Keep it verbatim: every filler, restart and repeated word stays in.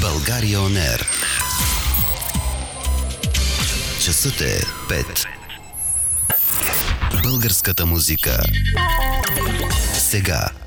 България Он Ер. Часът е пет. Българската музика сега.